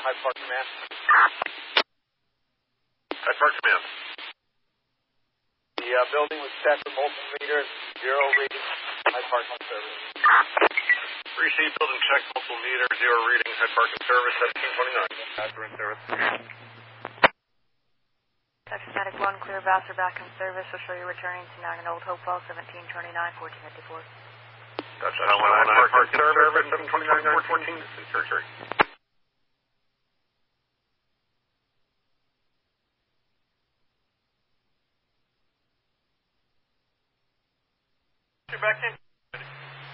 Hyde Park Command. Hyde Park Command. The building was checked for multiple meters, 0 reading, Hyde Park on service. Received building check, multiple meters, 0 reading, Hyde Park in service, 1729. Vassar in service. Texas Medic 1, clear Vassar back in service. We'll show you returning to Nagin Old Hopewell, 1729, 1454. That's Hyde Park in service, 1729, 14. Surgery. Back in.